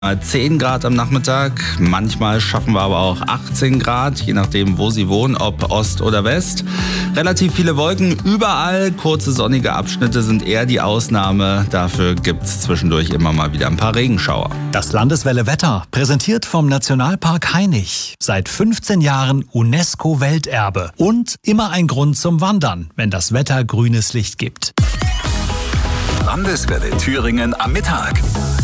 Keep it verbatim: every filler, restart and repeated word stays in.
zehn Grad am Nachmittag, manchmal schaffen wir aber auch achtzehn Grad, je nachdem, wo Sie wohnen, ob Ost oder West. Relativ viele Wolken überall, kurze sonnige Abschnitte sind eher die Ausnahme. Dafür gibt es zwischendurch immer mal wieder ein paar Regenschauer. Das Landeswelle Wetter, präsentiert vom Nationalpark Hainich. Seit fünfzehn Jahren UNESCO-Welterbe und immer ein Grund zum Wandern, wenn das Wetter grünes Licht gibt. Landeswelle Thüringen am Mittag.